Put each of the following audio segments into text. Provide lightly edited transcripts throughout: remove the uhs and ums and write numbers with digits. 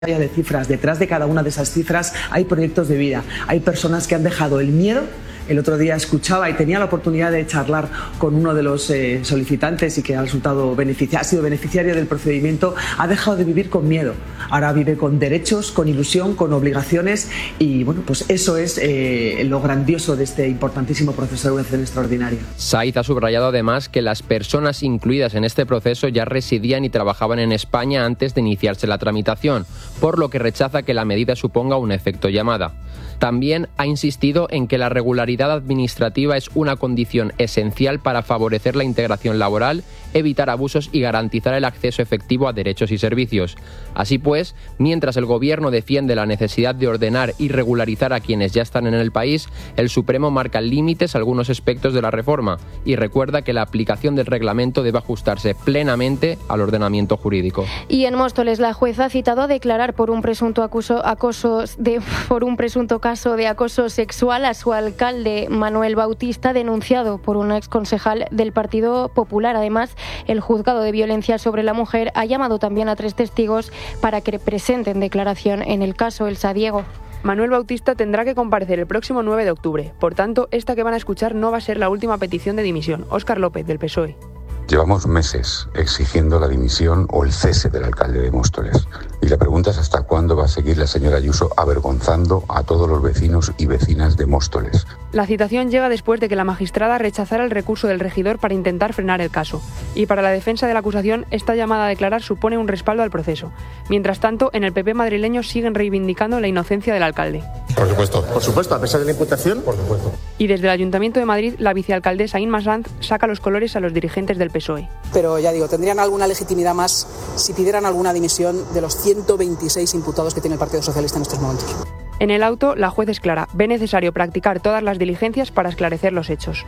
de cifras. Detrás de cada una de esas cifras hay proyectos de vida, hay personas que han dejado el miedo. El otro día escuchaba y tenía la oportunidad de charlar con uno de los solicitantes y que ha sido beneficiario del procedimiento. Ha dejado de vivir con miedo. Ahora vive con derechos, con ilusión, con obligaciones y bueno, pues eso es lo grandioso de este importantísimo proceso de evolución extraordinaria. Said ha subrayado además que las personas incluidas en este proceso ya residían y trabajaban en España antes de iniciarse la tramitación, por lo que rechaza que la medida suponga un efecto llamada. También ha insistido en que la regularidad administrativa es una condición esencial para favorecer la integración laboral, evitar abusos y garantizar el acceso efectivo a derechos y servicios. Así pues, mientras el Gobierno defiende la necesidad de ordenar y regularizar a quienes ya están en el país, el Supremo marca límites a algunos aspectos de la reforma y recuerda que la aplicación del reglamento debe ajustarse plenamente al ordenamiento jurídico. Y en Móstoles, la jueza ha citado a declarar por un presunto caso de acoso sexual a su alcalde Manuel Bautista, denunciado por un exconcejal del Partido Popular. Además, el juzgado de violencia sobre la mujer ha llamado también a 3 testigos para que presenten declaración en el caso. Elsa Diego. Manuel Bautista tendrá que comparecer el próximo 9 de octubre. Por tanto, esta que van a escuchar no va a ser la última petición de dimisión. Óscar López, del PSOE. Llevamos meses exigiendo la dimisión o el cese del alcalde de Móstoles. Y la pregunta es hasta cuándo va a seguir la señora Ayuso avergonzando a todos los vecinos y vecinas de Móstoles. La citación llega después de que la magistrada rechazara el recurso del regidor para intentar frenar el caso. Y para la defensa de la acusación, esta llamada a declarar supone un respaldo al proceso. Mientras tanto, en el PP madrileño siguen reivindicando la inocencia del alcalde. Por supuesto, a pesar de la imputación, por supuesto. Y desde el Ayuntamiento de Madrid, la vicealcaldesa Inma Sanz saca los colores a los dirigentes del PSOE. Pero ya digo, tendrían alguna legitimidad más si pidieran alguna dimisión de los 126 imputados que tiene el Partido Socialista en estos momentos. En el auto, la juez es clara. Ve necesario practicar todas las diligencias para esclarecer los hechos.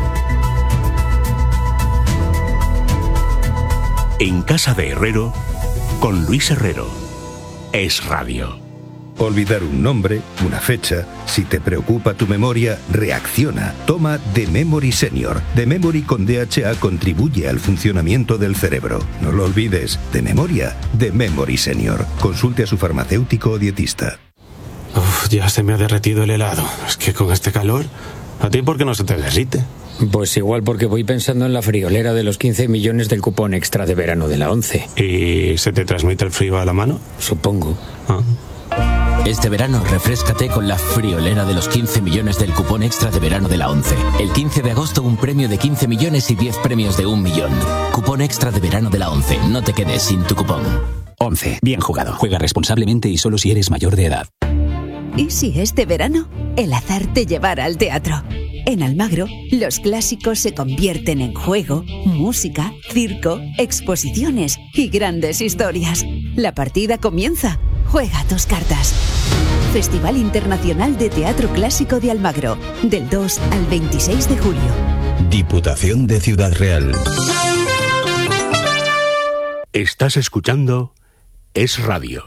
En casa de Herrero, con Luis Herrero. Es Radio. Olvidar un nombre, una fecha. Si te preocupa tu memoria, reacciona. Toma The Memory Senior. The Memory con DHA contribuye al funcionamiento del cerebro. No lo olvides. De memoria, The Memory Senior. Consulte a su farmacéutico o dietista. Ya se me ha derretido el helado. Es que con este calor, ¿a ti por qué no se te derrite? Pues igual porque voy pensando en la friolera de los 15 millones del cupón extra de verano de la 11. ¿Y se te transmite el frío a la mano? Supongo. Este verano refréscate con la friolera de los 15 millones del cupón extra de verano de la 11. El 15 de agosto un premio de 15 millones y 10 premios de 1 millón. Cupón extra de verano de la 11. No te quedes sin tu cupón. 11. Bien jugado. Juega responsablemente y solo si eres mayor de edad. ¿Y si este verano el azar te llevara al teatro? En Almagro, los clásicos se convierten en juego, música, circo, exposiciones y grandes historias. La partida comienza. Juega tus cartas. Festival Internacional de Teatro Clásico de Almagro, del 2 al 26 de julio. Diputación de Ciudad Real. Estás escuchando Es Radio.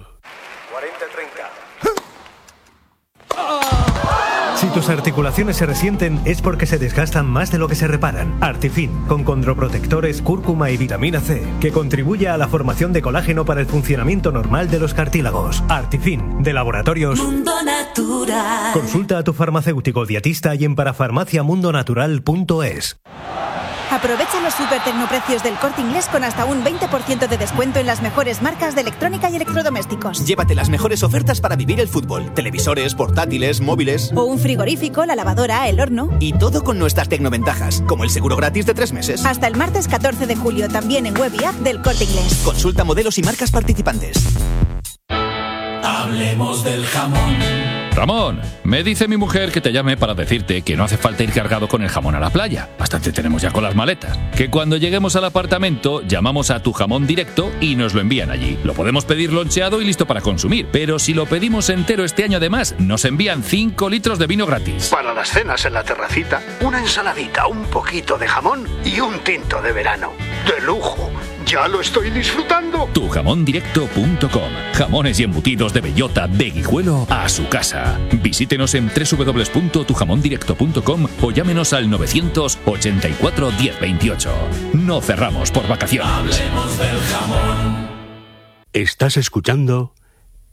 Si tus articulaciones se resienten es porque se desgastan más de lo que se reparan. Artifin, con condroprotectores, cúrcuma y vitamina C, que contribuye a la formación de colágeno para el funcionamiento normal de los cartílagos. Artifin, de Laboratorios Mundo Natural. Consulta a tu farmacéutico dietista y en parafarmaciamundonatural.es. Aprovecha los super tecnoprecios del Corte Inglés con hasta un 20% de descuento en las mejores marcas de electrónica y electrodomésticos. Llévate las mejores ofertas para vivir el fútbol. Televisores, portátiles, móviles. O un frigorífico, la lavadora, el horno. Y todo con nuestras tecnoventajas, como el seguro gratis de 3 meses. Hasta el martes 14 de julio, también en web y app del Corte Inglés. Consulta modelos y marcas participantes. Hablemos del jamón. Ramón, me dice mi mujer que te llame para decirte que no hace falta ir cargado con el jamón a la playa. Bastante tenemos ya con las maletas. Que cuando lleguemos al apartamento llamamos a Tu Jamón Directo y nos lo envían allí. Lo podemos pedir loncheado y listo para consumir. Pero si lo pedimos entero este año además, nos envían 5 litros de vino gratis. Para las cenas en la terracita, una ensaladita, un poquito de jamón y un tinto de verano. ¡De lujo! ¡Ya lo estoy disfrutando! Tujamondirecto.com. Jamones y embutidos de bellota de Guijuelo a su casa. Visítenos en www.tujamondirecto.com o llámenos al 984 1028. No cerramos por vacaciones. Hablemos del jamón. Estás escuchando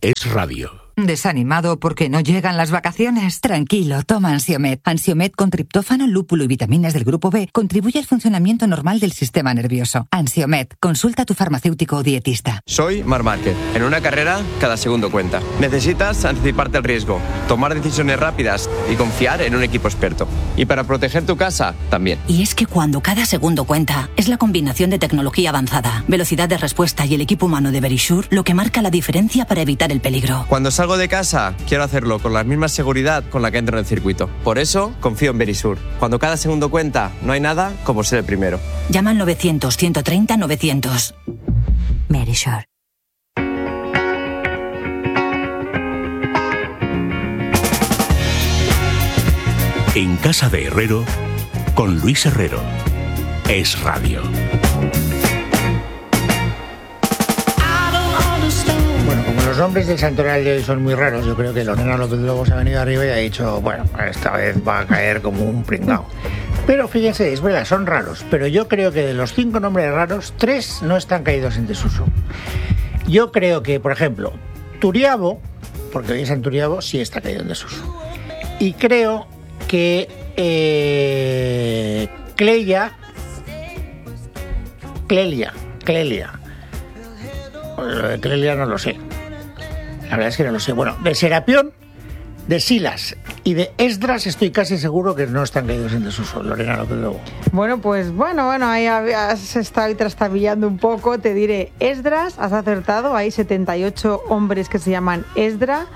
es radio. ¿Desanimado porque no llegan las vacaciones? Tranquilo, toma Ansiomed. Ansiomed con triptófano, lúpulo y vitaminas del grupo B contribuye al funcionamiento normal del sistema nervioso. Ansiomed, consulta a tu farmacéutico o dietista. Soy Marc Márquez. En una carrera, cada segundo cuenta. Necesitas anticiparte al riesgo, tomar decisiones rápidas y confiar en un equipo experto. Y para proteger tu casa, también. Y es que cuando cada segundo cuenta, es la combinación de tecnología avanzada, velocidad de respuesta y el equipo humano de Verisure lo que marca la diferencia para evitar el peligro. Cuando salgo de casa, quiero hacerlo con la misma seguridad con la que entro en el circuito. Por eso, confío en Verisure. Cuando cada segundo cuenta, no hay nada como ser el primero. Llama al 900-130-900. Verisure. En casa de Herrero, con Luis Herrero. Es radio. Los nombres del santoral de hoy son muy raros. Yo creo que Lorena López Lobo se ha venido arriba y ha dicho, bueno, esta vez va a caer como un pringao. Pero fíjense, es verdad, son raros. Pero yo creo que de los 5 nombres raros, 3 no están caídos en desuso. Yo creo que, por ejemplo, Turiabo, porque hoy es San Turiabo, sí está caído en desuso. Y creo que Clelia. Lo de Clelia no lo sé. La verdad es que no lo sé. Bueno, de Serapión, de Silas y de Esdras estoy casi seguro que no están caídos en desuso. Lorena López Lobo. Bueno, ahí has estado trastabillando un poco. Te diré, Esdras, has acertado. Hay 78 hombres que se llaman Esdras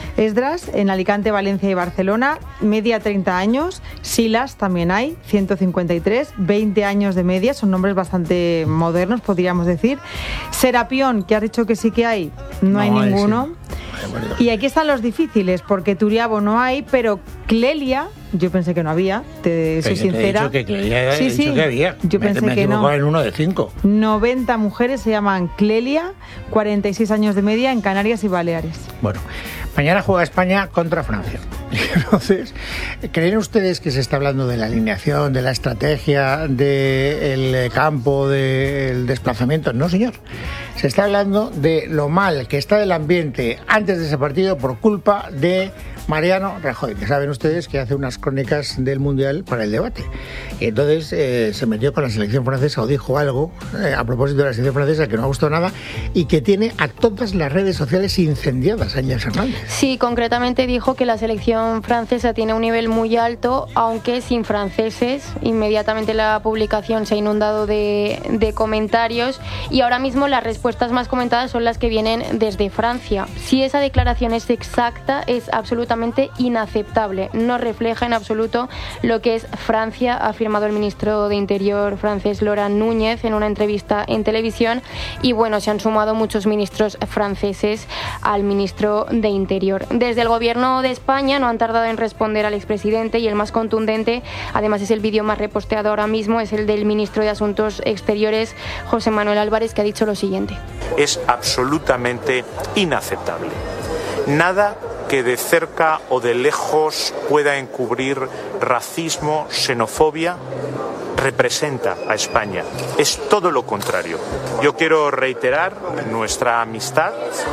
en Alicante, Valencia y Barcelona, media 30 años. Silas también hay, 153, 20 años de media, son nombres bastante modernos, podríamos decir. Serapión, que has dicho que sí que hay, no hay ninguno. Sí. Y aquí están los difíciles, porque Turiabo no hay, pero Clelia, yo pensé que no había, te soy sincera. He dicho que Clelia, he dicho que había. Yo pensé que no. En uno de 5. 90 mujeres se llaman Clelia, 46 años de media en Canarias y Baleares. Bueno, mañana juega España contra Francia. Entonces, ¿creen ustedes que se está hablando de la alineación, de la estrategia, del campo, del desplazamiento? No, señor. Se está hablando de lo mal que está el ambiente antes de ese partido por culpa de Mariano Rajoy, que saben ustedes que hace unas crónicas del Mundial para el debate. Y entonces se metió con la selección francesa o dijo algo a propósito de la selección francesa que no ha gustado nada y que tiene a todas las redes sociales incendiadas, Ángeles Hernández. Sí, concretamente dijo que la selección francesa tiene un nivel muy alto, aunque sin franceses. Inmediatamente la publicación se ha inundado de comentarios y ahora mismo las respuestas más comentadas son las que vienen desde Francia. Si esa declaración es exacta, es absolutamente inaceptable. No refleja en absoluto lo que es Francia, ha afirmado el ministro de Interior francés Laurent Núñez en una entrevista en televisión. Y bueno, se han sumado muchos ministros franceses al ministro de Interior. Desde el gobierno de España no han tardado en responder al expresidente, y el más contundente, además es el vídeo más reposteado ahora mismo, es el del ministro de Asuntos Exteriores, José Manuel Álvarez, que ha dicho lo siguiente. Es absolutamente inaceptable. Nada que de cerca o de lejos pueda encubrir racismo, xenofobia, representa a España. Es todo lo contrario. Yo quiero reiterar nuestra amistad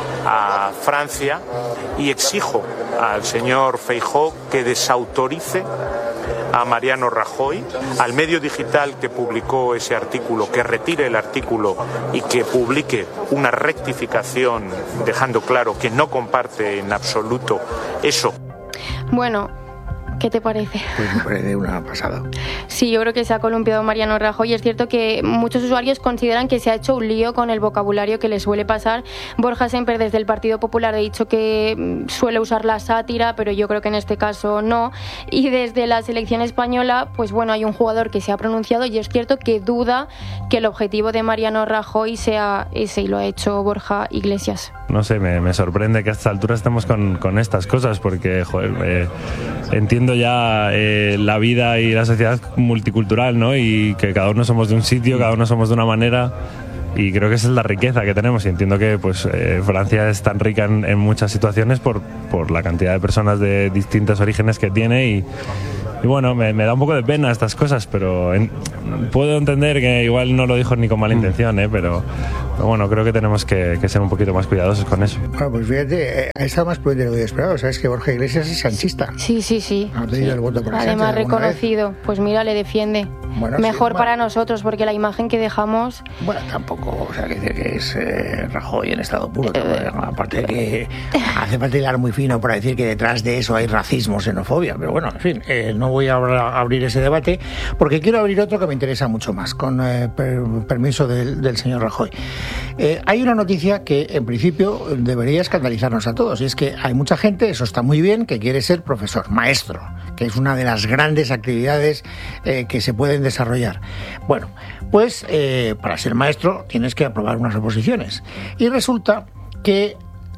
a Francia y exijo al señor Feijóo que desautorice a Mariano Rajoy, al medio digital que publicó ese artículo, que retire el artículo y que publique una rectificación dejando claro que no comparte en absoluto eso. Bueno, ¿qué te parece? Pues me parece una pasada. Sí, yo creo que se ha columpiado Mariano Rajoy. Es cierto que muchos usuarios consideran que se ha hecho un lío con el vocabulario que le suele pasar. Borja Semper, desde el Partido Popular, ha dicho que suele usar la sátira, pero yo creo que en este caso no. Y desde la selección española, pues bueno, hay un jugador que se ha pronunciado y es cierto que duda que el objetivo de Mariano Rajoy sea ese, y lo ha hecho Borja Iglesias. No sé, me sorprende que a esta altura estemos con estas cosas, porque joder, entiendo ya la vida y la sociedad multicultural, ¿no? Y que cada uno somos de un sitio, cada uno somos de una manera, y creo que esa es la riqueza que tenemos. Y entiendo que pues Francia es tan rica en muchas situaciones por la cantidad de personas de distintos orígenes que tiene, y bueno, me da un poco de pena estas cosas, pero puedo entender que igual no lo dijo ni con mala intención, pero Pero bueno, creo que tenemos que ser un poquito más cuidadosos con eso. Bueno, pues fíjate, ha estado más prudente de lo que esperaba. Sabes que Borja Iglesias es sanchista. Sí. Ha pedido el voto por Además reconocido. Pues mira, le defiende. Bueno, mejor para nosotros, porque la imagen que dejamos... Bueno, tampoco, o sea, que es Rajoy en estado puro. Aparte de que hace falta hilar muy fino para decir que detrás de eso hay racismo, xenofobia. Pero bueno, en fin, no voy a abrir ese debate, porque quiero abrir otro que me interesa mucho más, con permiso del señor Rajoy. Hay una noticia que en principio debería escandalizarnos a todos, y es que hay mucha gente, eso está muy bien, que quiere ser profesor, maestro, que es una de las grandes actividades que se pueden desarrollar. Bueno, pues para ser maestro tienes que aprobar unas oposiciones, y resulta que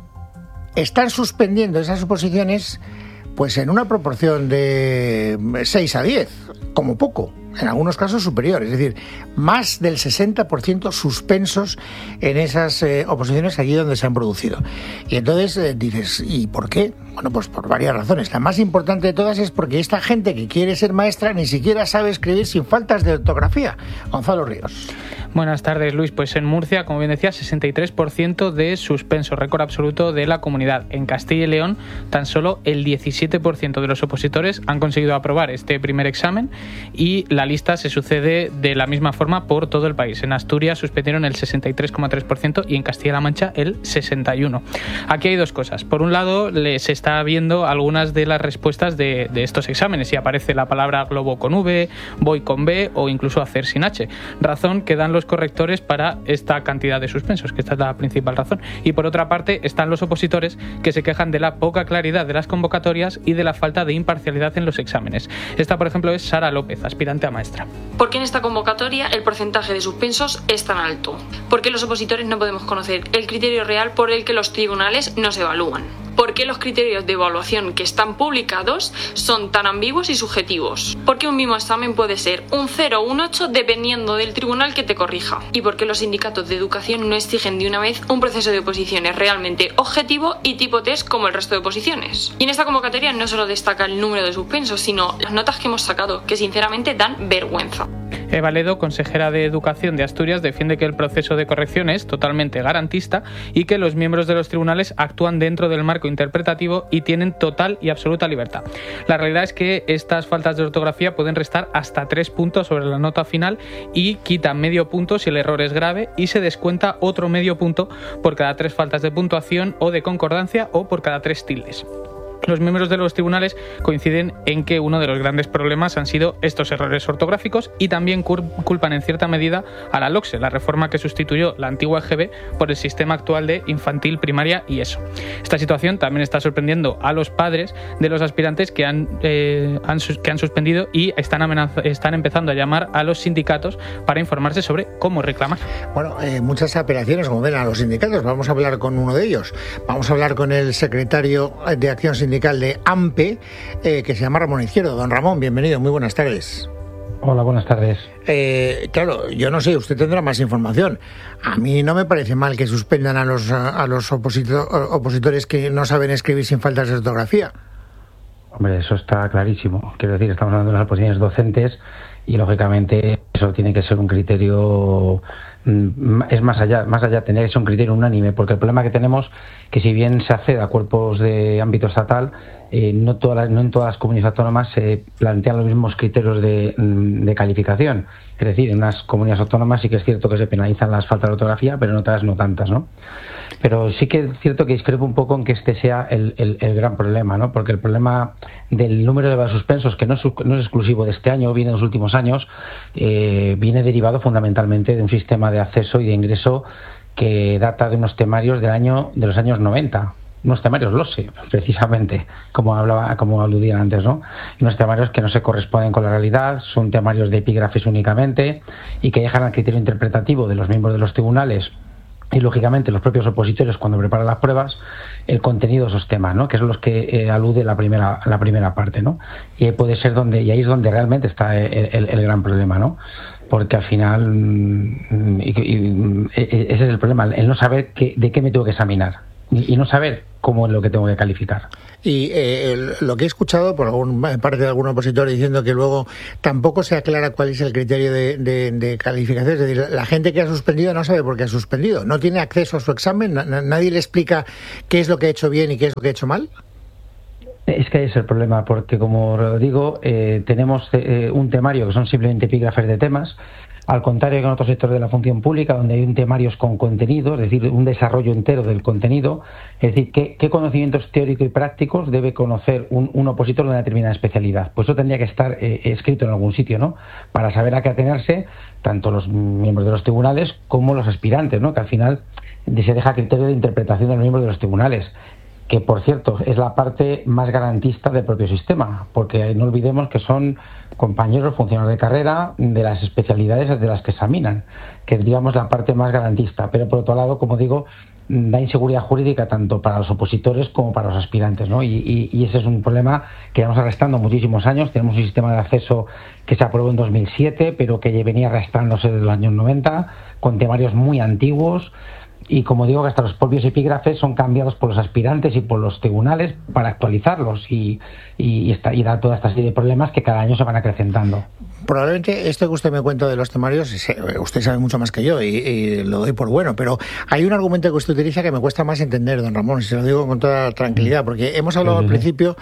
están suspendiendo esas oposiciones pues en una proporción de 6 a 10, como poco, en algunos casos superior, es decir, más del 60% suspensos en esas oposiciones allí donde se han producido. Y entonces dices, ¿y por qué? Bueno, pues por varias razones. La más importante de todas es porque esta gente que quiere ser maestra ni siquiera sabe escribir sin faltas de ortografía. Gonzalo Ríos. Buenas tardes, Luis. Pues en Murcia, como bien decía, 63% de suspenso, récord absoluto de la comunidad. En Castilla y León, tan solo el 17% de los opositores han conseguido aprobar este primer examen, y la lista se sucede de la misma forma por todo el país. En Asturias suspendieron el 63,3% y en Castilla-La Mancha el 61%. Aquí hay dos cosas. Por un lado, se está viendo algunas de las respuestas de estos exámenes, y aparece la palabra globo con V, voy con B o incluso hacer sin H. Razón que dan los correctores para esta cantidad de suspensos, que esta es la principal razón. Y por otra parte están los opositores, que se quejan de la poca claridad de las convocatorias y de la falta de imparcialidad en los exámenes. Esta, por ejemplo, es Sara López, aspirante a maestra. ¿Por qué en esta convocatoria el porcentaje de suspensos es tan alto? ¿Por qué los opositores no podemos conocer el criterio real por el que los tribunales nos evalúan? ¿Por qué los criterios de evaluación que están publicados son tan ambiguos y subjetivos? ¿Por qué un mismo examen puede ser un 0 o un 8 dependiendo del tribunal que te corrija? ¿Y por qué los sindicatos de educación no exigen de una vez un proceso de oposiciones realmente objetivo y tipo test como el resto de oposiciones? Y en esta convocatoria no solo destaca el número de suspensos, sino las notas que hemos sacado, que sinceramente dan vergüenza. Eva Ledo, consejera de Educación de Asturias, defiende que el proceso de corrección es totalmente garantista y que los miembros de los tribunales actúan dentro del marco interpretativo y tienen total y absoluta libertad. La realidad es que estas faltas de ortografía pueden restar hasta 3 puntos sobre la nota final, y quitan medio punto si el error es grave, y se descuenta otro medio punto por cada 3 faltas de puntuación o de concordancia, o por cada 3 tildes. Los miembros de los tribunales coinciden en que uno de los grandes problemas han sido estos errores ortográficos, y también culpan en cierta medida a la LOCSE, la reforma que sustituyó la antigua EGB por el sistema actual de infantil, primaria y ESO. Esta situación también está sorprendiendo a los padres de los aspirantes que han suspendido, y están empezando a llamar a los sindicatos para informarse sobre cómo reclamar. Bueno, muchas apelaciones, como ven, a los sindicatos. Vamos a hablar con uno de ellos. Vamos a hablar con el secretario de Acción Sindical de AMPE, que se llama Ramón Izquierdo. Don Ramón, bienvenido, muy buenas tardes. Hola, buenas tardes. Claro, yo no sé, usted tendrá más información. A mí no me parece mal que suspendan a los opositores que no saben escribir sin faltas de ortografía. Hombre, eso está clarísimo. Quiero decir, estamos hablando de las posiciones docentes, y lógicamente eso tiene que ser un criterio, es más allá tener que ser un criterio unánime, porque el problema que tenemos, que si bien se accede a cuerpos de ámbito estatal, no en todas las comunidades autónomas se plantean los mismos criterios de calificación. Es decir, en unas comunidades autónomas sí que es cierto que se penalizan las faltas de ortografía, pero en otras no tantas, ¿no? Pero sí que es cierto que discrepo un poco en que este sea el gran problema, ¿no? Porque el problema del número de suspensos, que no es exclusivo de este año, viene de los últimos años, viene derivado fundamentalmente de un sistema de acceso y de ingreso que data de unos temarios de los años 90. Unos temarios LOCSE, precisamente, como aludían antes, ¿no? Unos temarios que no se corresponden con la realidad, son temarios de epígrafes únicamente, y que dejan al criterio interpretativo de los miembros de los tribunales y, lógicamente, los propios opositores cuando preparan las pruebas, el contenido de esos temas, ¿no? Que son los que alude la primera parte, ¿no? Y ahí ahí es donde realmente está el gran problema, ¿no? Porque al final ese es el problema, el no saber de qué me tengo que examinar. y no saber cómo es lo que tengo que calificar. Y lo que he escuchado por parte de algún opositor diciendo que luego tampoco se aclara cuál es el criterio de calificación. Es decir, la gente que ha suspendido no sabe por qué ha suspendido, no tiene acceso a su examen, nadie le explica qué es lo que ha hecho bien y qué es lo que ha hecho mal. Es que es el problema, porque como digo, tenemos un temario que son simplemente epígrafes de temas, al contrario que en otros sectores de la función pública, donde hay un temarios con contenido, es decir, un desarrollo entero del contenido, es decir, qué conocimientos teóricos y prácticos debe conocer un opositor de una determinada especialidad. Pues eso tendría que estar escrito en algún sitio, ¿no? Para saber a qué atenerse tanto los miembros de los tribunales como los aspirantes, ¿no? Que al final se deja criterio de interpretación de los miembros de los tribunales, que por cierto es la parte más garantista del propio sistema, porque no olvidemos que son compañeros, funcionarios de carrera de las especialidades de las que examinan, que es, digamos, la parte más garantista, pero por otro lado, como digo, da inseguridad jurídica tanto para los opositores como para los aspirantes, ¿no? Y ese es un problema que llevamos arrastrando muchísimos años. Tenemos un sistema de acceso que se aprobó en 2007, pero que venía arrastrándose desde los años 90, con temarios muy antiguos. Y como digo, que hasta los propios epígrafes son cambiados por los aspirantes y por los tribunales para actualizarlos y dar toda esta serie de problemas que cada año se van acrecentando. Probablemente esto que usted me cuenta de los temarios, usted sabe mucho más que yo y lo doy por bueno, pero hay un argumento que usted utiliza que me cuesta más entender, don Ramón, y se lo digo con toda tranquilidad, porque hemos hablado al principio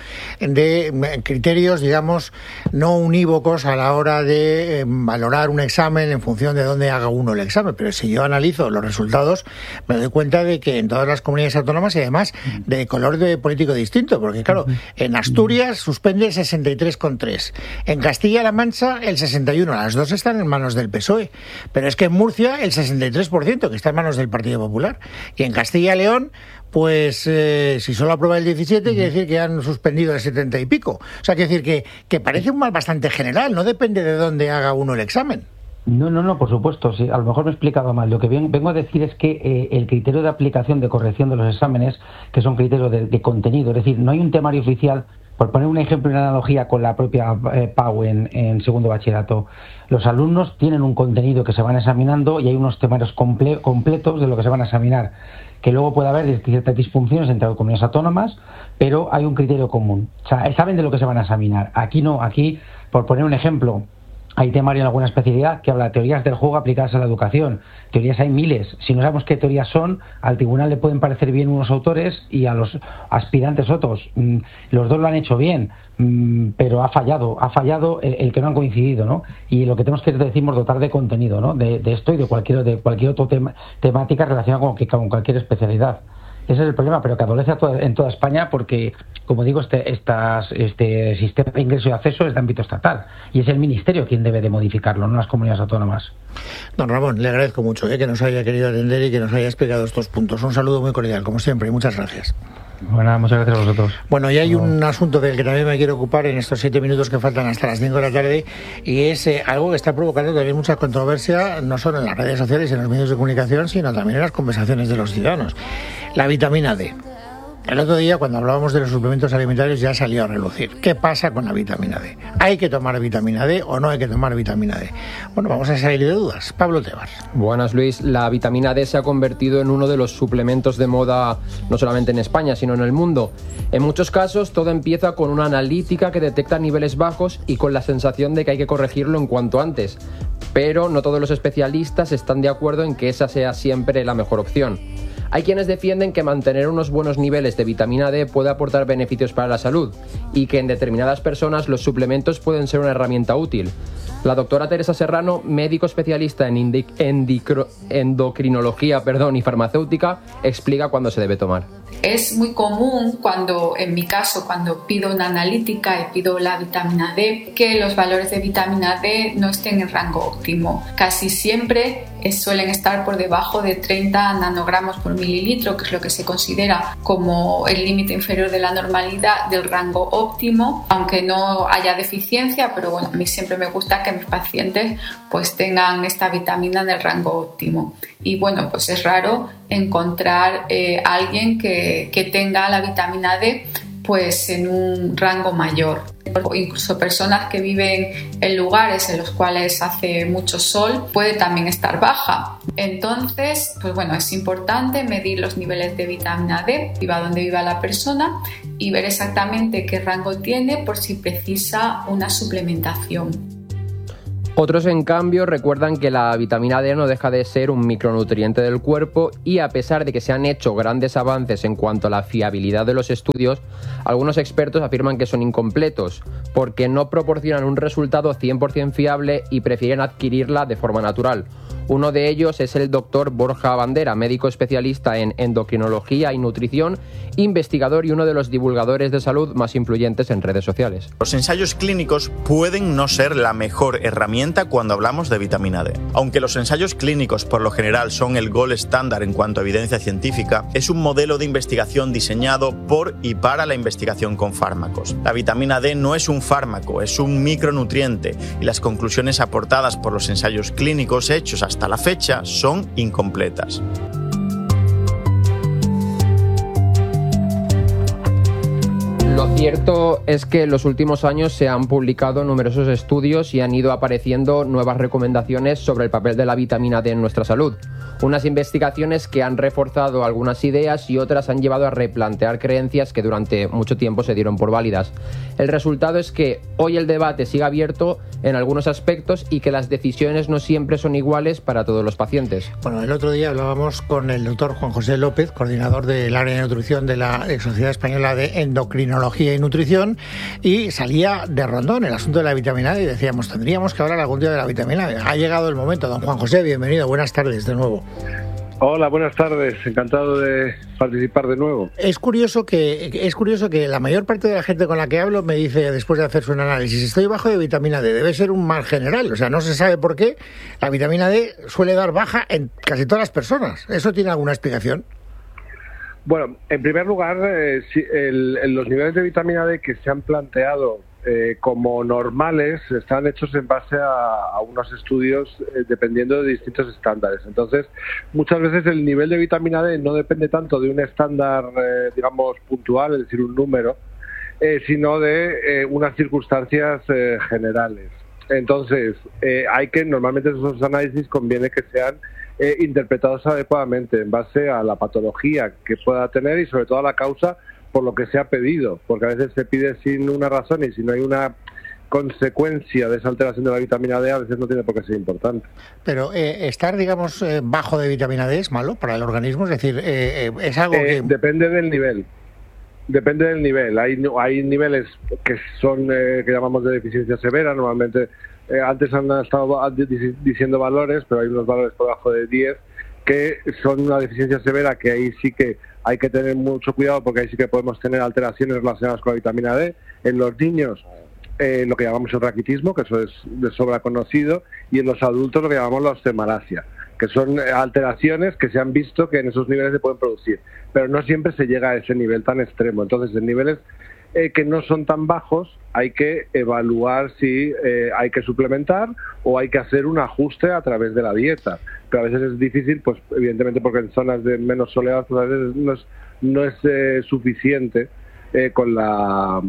de criterios, digamos, no unívocos a la hora de valorar un examen en función de dónde haga uno el examen, pero si yo analizo los resultados me doy cuenta de que en todas las comunidades autónomas y además de color político distinto, porque claro, en Asturias suspende el 63,3, en Castilla-La Mancha el 61, las dos están en manos del PSOE, pero es que en Murcia el 63%, que está en manos del Partido Popular, y en Castilla y León, pues si solo aprueba el 17, quiere decir que han suspendido el 70 y pico. O sea, quiere decir que parece un mal bastante general, no depende de dónde haga uno el examen. No, por supuesto, sí, a lo mejor me he explicado mal. Lo que vengo a decir es que el criterio de aplicación de corrección de los exámenes, que son criterios de contenido, es decir, no hay un temario oficial. Por poner un ejemplo y una analogía con la propia PAU en segundo bachillerato, los alumnos tienen un contenido que se van examinando y hay unos temarios completos de lo que se van a examinar, que luego puede haber ciertas disfunciones entre comunidades autónomas, pero hay un criterio común. O sea, saben de lo que se van a examinar. Aquí no, aquí, por poner un ejemplo, hay temario en alguna especialidad que habla de teorías del juego aplicadas a la educación. Teorías hay miles. Si no sabemos qué teorías son, al tribunal le pueden parecer bien unos autores y a los aspirantes otros. Los dos lo han hecho bien, pero ha fallado el que no han coincidido, ¿no? Y lo que tenemos que decimos dotar de contenido, ¿no? De esto y de cualquier otro temática relacionada con cualquier especialidad. Ese es el problema, pero que adolece en toda España porque, como digo, este sistema de ingreso y acceso es de ámbito estatal y es el Ministerio quien debe de modificarlo, no las comunidades autónomas. Don Ramón, le agradezco mucho que nos haya querido atender y que nos haya explicado estos puntos. Un saludo muy cordial, como siempre, y muchas gracias. Bueno, muchas gracias a vosotros. Bueno, y hay un asunto del que también me quiero ocupar en estos 7 minutos que faltan hasta las 5 de la tarde, y es algo que está provocando también mucha controversia, no solo en las redes sociales y en los medios de comunicación, sino también en las conversaciones de los ciudadanos. La vitamina D. El otro día, cuando hablábamos de los suplementos alimentarios, ya salió a relucir. ¿Qué pasa con la vitamina D? ¿Hay que tomar vitamina D o no hay que tomar vitamina D? Bueno, vamos a salir de dudas. Pablo Tebar. Buenas, Luis. La vitamina D se ha convertido en uno de los suplementos de moda, no solamente en España, sino en el mundo. En muchos casos, todo empieza con una analítica que detecta niveles bajos y con la sensación de que hay que corregirlo en cuanto antes. Pero no todos los especialistas están de acuerdo en que esa sea siempre la mejor opción. Hay quienes defienden que mantener unos buenos niveles de vitamina D puede aportar beneficios para la salud y que en determinadas personas los suplementos pueden ser una herramienta útil. La doctora Teresa Serrano, médico especialista en endocrinología y farmacéutica, explica cuándo se debe tomar. Es muy común en mi caso, cuando pido una analítica y pido la vitamina D, que los valores de vitamina D no estén en rango óptimo. Casi siempre suelen estar por debajo de 30 nanogramos por mililitro, que es lo que se considera como el límite inferior de la normalidad del rango óptimo, aunque no haya deficiencia, pero bueno, a mí siempre me gusta que mis pacientes pues tengan esta vitamina en el rango óptimo. Y bueno, pues es raro encontrar a alguien que tenga la vitamina D pues en un rango mayor. o incluso personas que viven en lugares en los cuales hace mucho sol, puede también estar baja. Entonces, pues bueno, es importante medir los niveles de vitamina D, viva donde viva la persona, y ver exactamente qué rango tiene por si precisa una suplementación. Otros, en cambio, recuerdan que la vitamina D no deja de ser un micronutriente del cuerpo y, a pesar de que se han hecho grandes avances en cuanto a la fiabilidad de los estudios, algunos expertos afirman que son incompletos porque no proporcionan un resultado 100% fiable y prefieren adquirirla de forma natural. Uno de ellos es el doctor Borja Bandera, médico especialista en endocrinología y nutrición, investigador y uno de los divulgadores de salud más influyentes en redes sociales. Los ensayos clínicos pueden no ser la mejor herramienta cuando hablamos de vitamina D. Aunque los ensayos clínicos por lo general son el gold estándar en cuanto a evidencia científica, es un modelo de investigación diseñado por y para la investigación con fármacos. La vitamina D no es un fármaco, es un micronutriente y las conclusiones aportadas por los ensayos clínicos hechos hasta la fecha son incompletas. Lo cierto es que en los últimos años se han publicado numerosos estudios y han ido apareciendo nuevas recomendaciones sobre el papel de la vitamina D en nuestra salud. Unas investigaciones que han reforzado algunas ideas y otras han llevado a replantear creencias que durante mucho tiempo se dieron por válidas. El resultado es que hoy el debate sigue abierto en algunos aspectos y que las decisiones no siempre son iguales para todos los pacientes. Bueno, el otro día hablábamos con el doctor Juan José López, coordinador del área de nutrición de la Sociedad Española de Endocrinología y Nutrición, y salía de rondón el asunto de la vitamina D y decíamos, tendríamos que hablar algún día de la vitamina D. Ha llegado el momento. Don Juan José, bienvenido, buenas tardes de nuevo. Hola, buenas tardes. Encantado de participar de nuevo. Es curioso que la mayor parte de la gente con la que hablo me dice, después de hacerse un análisis, estoy bajo de vitamina D. Debe ser un mal general. O sea, no se sabe por qué la vitamina D suele dar baja en casi todas las personas. ¿Eso tiene alguna explicación? Bueno, en primer lugar, los niveles de vitamina D que se han planteado como normales están hechos en base a unos estudios dependiendo de distintos estándares. Entonces, muchas veces el nivel de vitamina D no depende tanto de un estándar, digamos, puntual, es decir, un número, sino de unas circunstancias generales. Entonces, normalmente esos análisis conviene que sean interpretados adecuadamente en base a la patología que pueda tener y sobre todo a la causa por lo que se ha pedido, porque a veces se pide sin una razón y si no hay una consecuencia de esa alteración de la vitamina D, a veces no tiene por qué ser importante. Pero estar, digamos, bajo de vitamina D es malo para el organismo, es decir, es algo que... Depende del nivel. Depende del nivel. Hay niveles que son, que llamamos de deficiencia severa, normalmente antes han estado diciendo valores, pero hay unos valores por debajo de 10 que son una deficiencia severa, que ahí sí que hay que tener mucho cuidado porque ahí sí que podemos tener alteraciones relacionadas con la vitamina D. En los niños, lo que llamamos el raquitismo, que eso es de sobra conocido, y en los adultos lo que llamamos la osteomalacia, que son alteraciones que se han visto que en esos niveles se pueden producir, pero no siempre se llega a ese nivel tan extremo. Entonces, en niveles que no son tan bajos, hay que evaluar si hay que suplementar o hay que hacer un ajuste a través de la dieta. Pero a veces es difícil, pues evidentemente porque en zonas de menos soledad pues a veces no es suficiente con la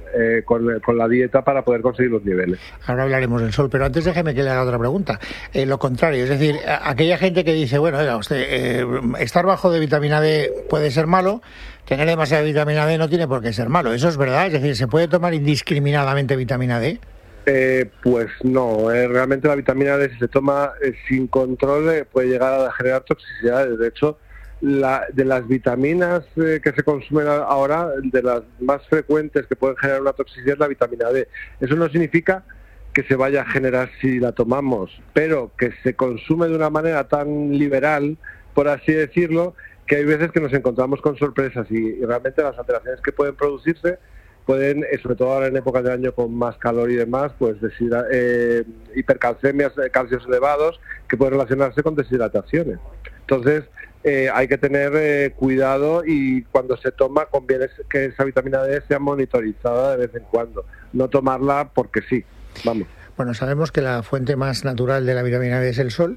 dieta para poder conseguir los niveles. Ahora hablaremos del sol, pero antes déjeme que le haga otra pregunta. Lo contrario, es decir, aquella gente que dice, bueno, oiga, usted, estar bajo de vitamina D puede ser malo, tener demasiada vitamina D no tiene por qué ser malo. ¿Eso es verdad? Es decir, ¿se puede tomar indiscriminadamente vitamina D? Pues no, realmente la vitamina D si se toma sin control puede llegar a generar toxicidades. De hecho, de las vitaminas que se consumen ahora, de las más frecuentes que pueden generar una toxicidad es la vitamina D. Eso no significa que se vaya a generar si la tomamos, pero que se consume de una manera tan liberal, por así decirlo, que hay veces que nos encontramos con sorpresas y realmente las alteraciones que pueden producirse pueden, sobre todo ahora en épocas de año con más calor y demás, pues hipercalcemias, calcios elevados, que pueden relacionarse con deshidrataciones. Entonces, hay que tener cuidado y cuando se toma conviene que esa vitamina D sea monitorizada de vez en cuando, no tomarla porque sí, vamos. Bueno, sabemos que la fuente más natural de la vitamina D es el sol.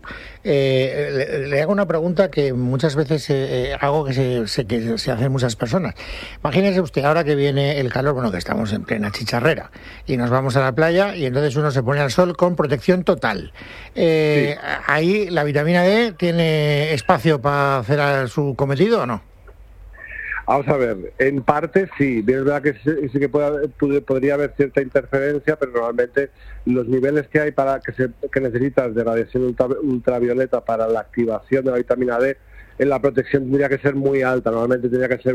Le hago una pregunta que muchas veces hago que se hacen muchas personas. Imagínese usted, ahora que viene el calor, bueno, que estamos en plena chicharrera, y nos vamos a la playa y entonces uno se pone al sol con protección total. Sí. ¿Ahí la vitamina D tiene espacio para hacer su cometido o no? Vamos a ver, en parte sí, es verdad que sí que podría haber cierta interferencia, pero normalmente los niveles que hay que necesitas de radiación ultravioleta para la activación de la vitamina D, en la protección tendría que ser muy alta, normalmente tendría que ser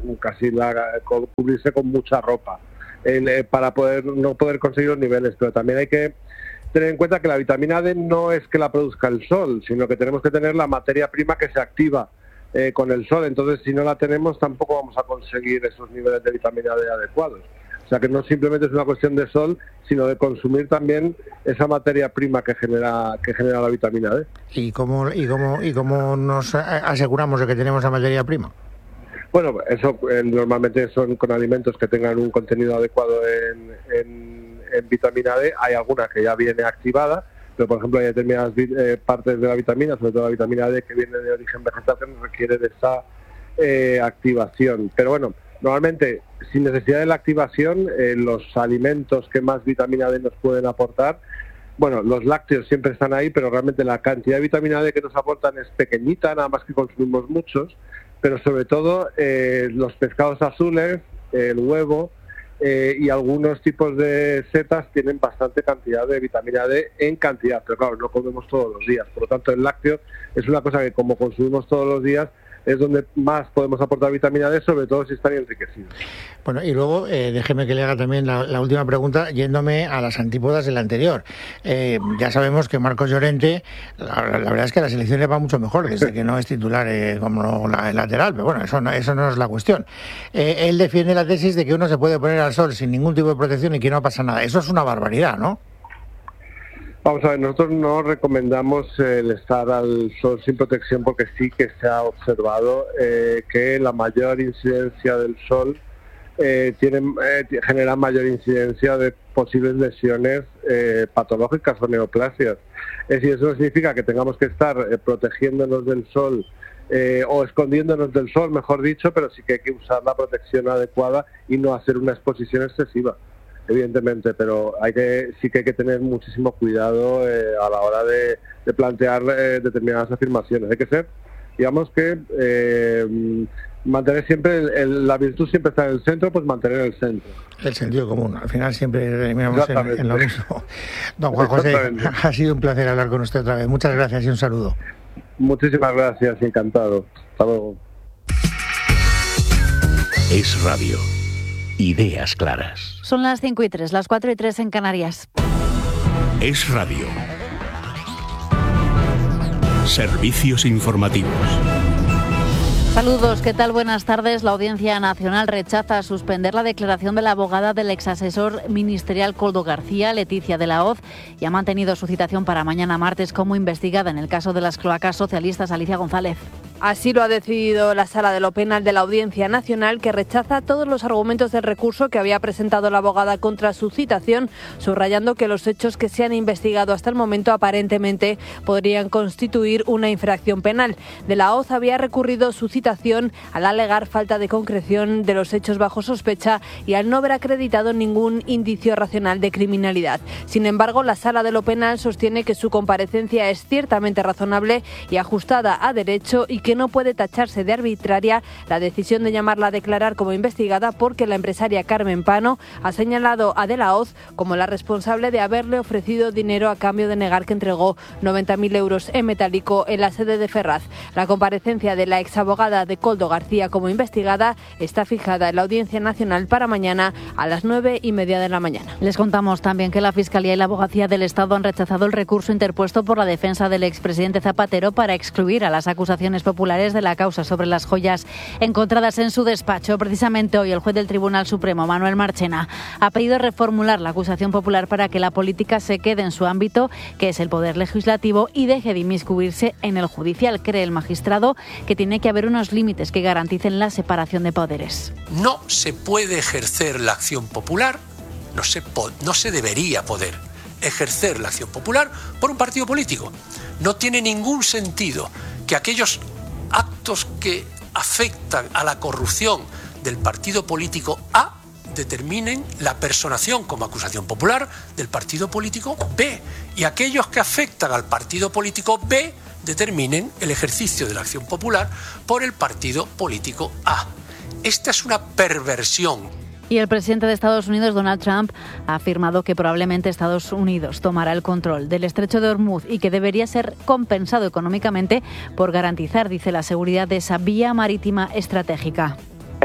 cubrirse con mucha ropa para no poder conseguir los niveles, pero también hay que tener en cuenta que la vitamina D no es que la produzca el sol, sino que tenemos que tener la materia prima que se activa con el sol, entonces si no la tenemos tampoco vamos a conseguir esos niveles de vitamina D adecuados. O sea que no simplemente es una cuestión de sol, sino de consumir también esa materia prima que genera la vitamina D. ¿Y cómo nos aseguramos de que tenemos la materia prima? Bueno, eso normalmente son con alimentos que tengan un contenido adecuado en vitamina D. Hay alguna que ya viene activada, pero por ejemplo hay determinadas partes de la vitamina, sobre todo la vitamina D que viene de origen vegetal, que requiere de esa activación. Pero bueno, normalmente sin necesidad de la activación, los alimentos que más vitamina D nos pueden aportar, bueno, los lácteos siempre están ahí, pero realmente la cantidad de vitamina D que nos aportan es pequeñita, nada más que consumimos muchos, pero sobre todo los pescados azules, el huevo, y algunos tipos de setas tienen bastante cantidad de vitamina D en cantidad, pero claro, no comemos todos los días. Por lo tanto, el lácteo es una cosa que como consumimos todos los días es donde más podemos aportar vitamina D, sobre todo si están enriquecidos. Bueno, y luego déjeme que le haga también la última pregunta, yéndome a las antípodas de la anterior. Ya sabemos que Marcos Llorente, la verdad es que a la selección le va mucho mejor, desde que no es titular como lateral, pero bueno, eso no es la cuestión. Él defiende la tesis de que uno se puede poner al sol sin ningún tipo de protección y que no pasa nada. Eso es una barbaridad, ¿no? Vamos a ver, nosotros no recomendamos el estar al sol sin protección porque sí que se ha observado que la mayor incidencia del sol genera mayor incidencia de posibles lesiones patológicas o neoplasias. Es decir, eso no significa que tengamos que estar protegiéndonos del sol o escondiéndonos del sol, mejor dicho, pero sí que hay que usar la protección adecuada y no hacer una exposición excesiva. Evidentemente, pero sí que hay que tener muchísimo cuidado a la hora de plantear determinadas afirmaciones. Hay que ser, digamos que mantener siempre, la virtud siempre está en el centro, pues mantener el centro. El sentido común, al final siempre terminamos en lo mismo. Don Juan José, ha sido un placer hablar con usted otra vez. Muchas gracias y un saludo. Muchísimas gracias, encantado. Hasta luego. Es Radio. Ideas claras. Son las 5:03, las 4:03 en Canarias. Es Radio. Servicios informativos. Saludos, ¿qué tal? Buenas tardes. La Audiencia Nacional rechaza suspender la declaración de la abogada del exasesor ministerial Koldo García, Leticia de la Hoz, y ha mantenido su citación para mañana martes como investigada en el caso de las cloacas socialistas. Alicia González. Así lo ha decidido la Sala de lo Penal de la Audiencia Nacional, que rechaza todos los argumentos del recurso que había presentado la abogada contra su citación, subrayando que los hechos que se han investigado hasta el momento aparentemente podrían constituir una infracción penal. De la Hoz había recurrido su citación al alegar falta de concreción de los hechos bajo sospecha y al no haber acreditado ningún indicio racional de criminalidad. Sin embargo, la Sala de lo Penal sostiene que su comparecencia es ciertamente razonable y ajustada a derecho y que no puede tacharse de arbitraria la decisión de llamarla a declarar como investigada, porque la empresaria Carmen Pano ha señalado a De la Hoz como la responsable de haberle ofrecido dinero a cambio de negar que entregó 90.000 euros en metálico en la sede de Ferraz. La comparecencia de la exabogada de Koldo García como investigada está fijada en la Audiencia Nacional para mañana a las 9:30 de la mañana. Les contamos también que la Fiscalía y la Abogacía del Estado han rechazado el recurso interpuesto por la defensa del expresidente Zapatero para excluir a las acusaciones populares de la causa sobre las joyas encontradas en su despacho. Precisamente hoy el juez del Tribunal Supremo, Manuel Marchena, ha pedido reformular la acusación popular para que la política se quede en su ámbito, que es el poder legislativo, y deje de inmiscuirse en el judicial. Cree el magistrado que tiene que haber unos límites que garanticen la separación de poderes. No se puede ejercer la acción popular, no se debería poder ejercer la acción popular por un partido político. No tiene ningún sentido que aquellos actos que afectan a la corrupción del partido político A determinen la personación como acusación popular del partido político B, y aquellos que afectan al partido político B determinen el ejercicio de la acción popular por el partido político A. Esta es una perversión. Y el presidente de Estados Unidos, Donald Trump, ha afirmado que probablemente Estados Unidos tomará el control del estrecho de Hormuz y que debería ser compensado económicamente por garantizar, dice, la seguridad de esa vía marítima estratégica.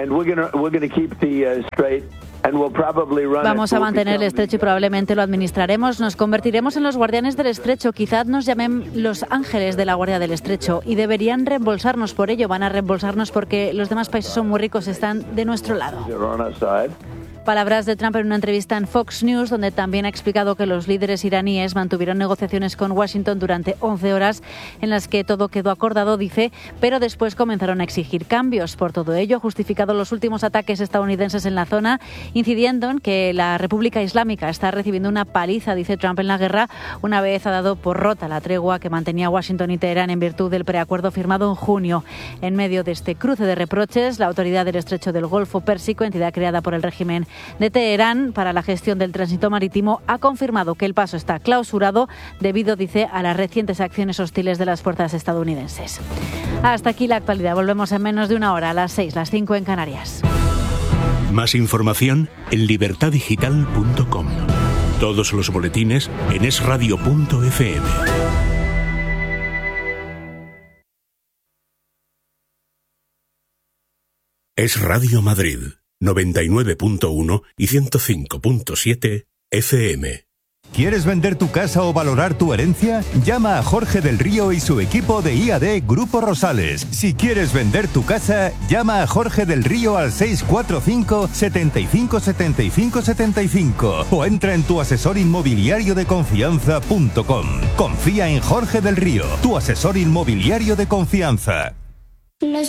Vamos a mantener el estrecho y probablemente lo administraremos. Nos convertiremos en los guardianes del estrecho. Quizás nos llamen los ángeles de la Guardia del Estrecho y deberían reembolsarnos por ello. Van a reembolsarnos porque los demás países son muy ricos, están de nuestro lado. Palabras de Trump en una entrevista en Fox News, donde también ha explicado que los líderes iraníes mantuvieron negociaciones con Washington durante 11 horas en las que todo quedó acordado, dice, pero después comenzaron a exigir cambios. Por todo ello, ha justificado los últimos ataques estadounidenses en la zona, incidiendo en que la República Islámica está recibiendo una paliza, dice Trump, en la guerra, una vez ha dado por rota la tregua que mantenía Washington y Teherán en virtud del preacuerdo firmado en junio. En medio de este cruce de reproches, la Autoridad del Estrecho del Golfo Pérsico, entidad creada por el régimen de Teherán para la gestión del tránsito marítimo, ha confirmado que el paso está clausurado debido, dice, a las recientes acciones hostiles de las fuerzas estadounidenses. Hasta aquí la actualidad. Volvemos en menos de una hora, a las 6, las 5 en Canarias. Más información en libertadigital.com. Todos los boletines en esradio.fm. Es Radio Madrid. 99.1 y 105.7 FM. ¿Quieres vender tu casa o valorar tu herencia? Llama a Jorge del Río y su equipo de IAD Grupo Rosales. Si quieres vender tu casa, llama a Jorge del Río al 645 75 75 75 o entra en tuasesorinmobiliariodeconfianza.com. Confía en Jorge del Río, tu asesor inmobiliario de confianza. Los